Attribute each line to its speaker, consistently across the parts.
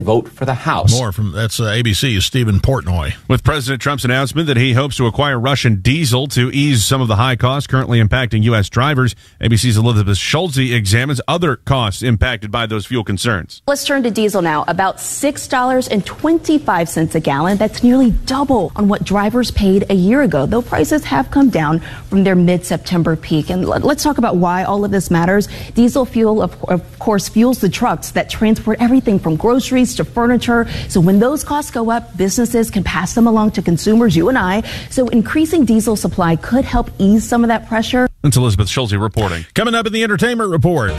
Speaker 1: vote for the House.
Speaker 2: More from ABC's Stephen Portnoy.
Speaker 3: With President Trump's announcement that he hopes to acquire Russian diesel to ease some of the high costs currently impacting U.S. drivers, ABC's Elizabeth Schulze examines other costs impacted by those fuel concerns.
Speaker 4: Let's turn to diesel now. About $6.25 a gallon. That's nearly double on what drivers paid a year ago, though prices have come down from their mid-September peak. And let's talk about why all of this matters. Diesel fuel, of course, fuels the trucks that transport everything from groceries to furniture. So when those costs go up, businesses can pass them along to consumers, you and I. So increasing diesel supply could help ease some of that pressure.
Speaker 3: That's Elizabeth Schulze reporting.
Speaker 2: Coming up in the entertainment report.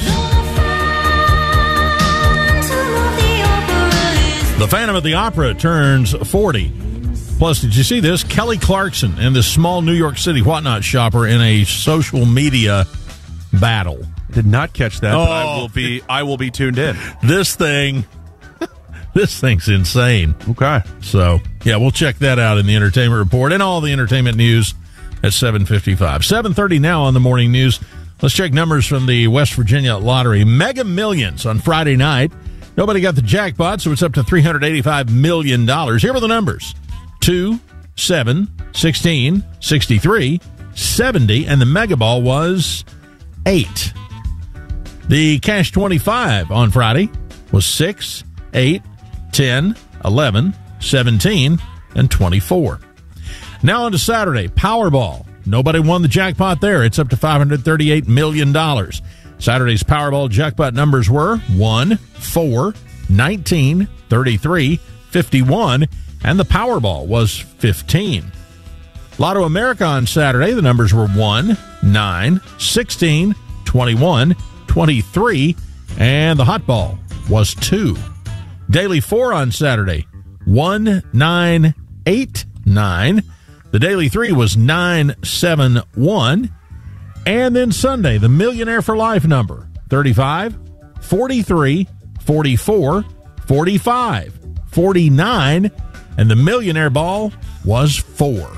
Speaker 2: The Phantom of the Opera turns 40. Plus, did you see this? Kelly Clarkson and this small New York City whatnot shopper in a social media battle.
Speaker 3: Did not catch that, but I will be tuned in.
Speaker 2: This thing's insane.
Speaker 3: Okay.
Speaker 2: So, yeah, we'll check that out in the entertainment report and all the entertainment news at 7:55. 7:30 now on the morning news. Let's check numbers from the West Virginia Lottery. Mega Millions on Friday night. Nobody got the jackpot, so it's up to $385 million. Here were the numbers. 2, 7, 16, 63, 70, and the Mega Ball was 8. The Cash 25 on Friday was 6, 8, 10, 11, 17, and 24. Now on to Saturday. Powerball. Nobody won the jackpot there. It's up to $538 million. Saturday's Powerball jackpot numbers were 1, 4, 19, 33, 51, and the Powerball was 15. Lotto America on Saturday, the numbers were 1, 9, 16, 21, 23, and the hot ball was 2. Daily 4 on Saturday, 1, 9, 8, 9. The Daily 3 was 9, 7, 1. And then Sunday, the Millionaire for Life number, 35, 43, 44, 45, 49, and the Millionaire Ball was 4.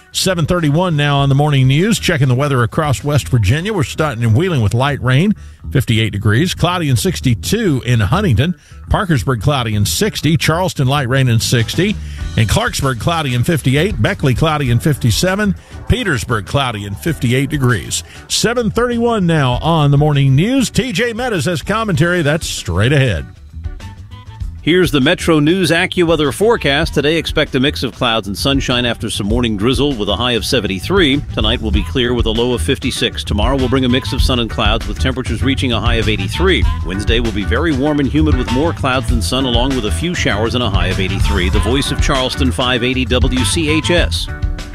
Speaker 2: 7:31 now on the morning news. Checking the weather across West Virginia. We're starting in Wheeling with light rain, 58 degrees. Cloudy and 62 in Huntington. Parkersburg cloudy and 60. Charleston light rain and 60. In Clarksburg cloudy and 58. Beckley cloudy and 57. Petersburg cloudy and 58 degrees. 7:31 now on the morning news. TJ Meadows has commentary. That's straight ahead.
Speaker 5: Here's the Metro News AccuWeather forecast. Today, expect a mix of clouds and sunshine after some morning drizzle with a high of 73. Tonight will be clear with a low of 56. Tomorrow will bring a mix of sun and clouds with temperatures reaching a high of 83. Wednesday will be very warm and humid with more clouds than sun along with a few showers and a high of 83. The Voice of Charleston, 580 WCHS.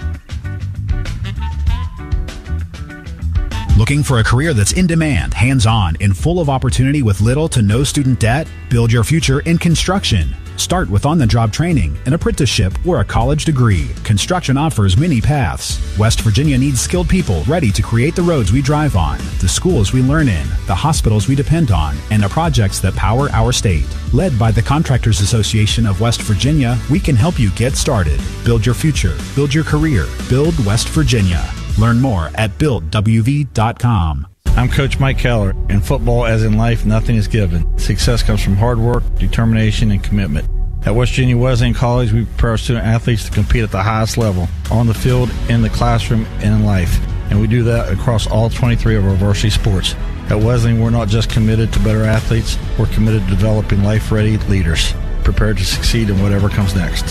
Speaker 6: Looking for a career that's in demand, hands-on, and full of opportunity with little to no student debt? Build your future in construction. Start with on-the-job training, an apprenticeship, or a college degree. Construction offers many paths. West Virginia needs skilled people ready to create the roads we drive on, the schools we learn in, the hospitals we depend on, and the projects that power our state. Led by the Contractors Association of West Virginia, we can help you get started. Build your future. Build your career. Build West Virginia. Learn more at buildwv.com.
Speaker 7: I'm Coach Mike Keller. In football, as in life, nothing is given. Success comes from hard work, determination, and commitment. At West Virginia Wesleyan College, we prepare our student athletes to compete at the highest level, on the field, in the classroom, and in life. And we do that across all 23 of our varsity sports. At Wesleyan, we're not just committed to better athletes, we're committed to developing life-ready leaders, prepared to succeed in whatever comes next.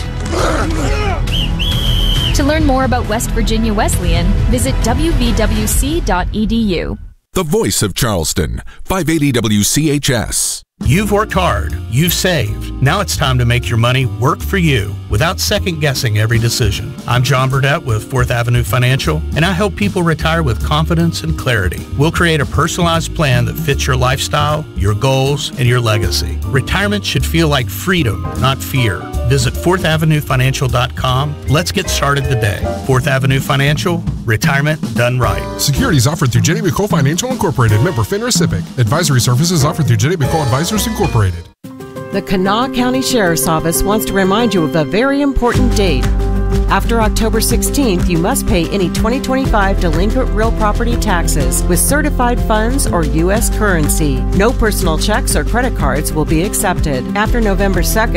Speaker 8: To learn more about West Virginia Wesleyan, visit wvwc.edu.
Speaker 9: The Voice of Charleston, 580 WCHS.
Speaker 10: You've worked hard. You've saved. Now it's time to make your money work for you without second-guessing every decision. I'm John Burdett with 4th Avenue Financial, and I help people retire with confidence and clarity. We'll create a personalized plan that fits your lifestyle, your goals, and your legacy. Retirement should feel like freedom, not fear. Visit 4thavenuefinancial.com. Let's get started today. 4th Avenue Financial, retirement done right.
Speaker 11: Securities offered through Jenny McCole Financial Incorporated, member FINRA SIPC. Advisory services offered through Jenny McCole Advisors Incorporated.
Speaker 12: The Kanawha County Sheriff's Office wants to remind you of a very important date.
Speaker 1: After October 16th, you must pay any 2025 delinquent real property taxes with certified funds or U.S. currency. No personal checks or credit cards will be accepted. After November 2nd,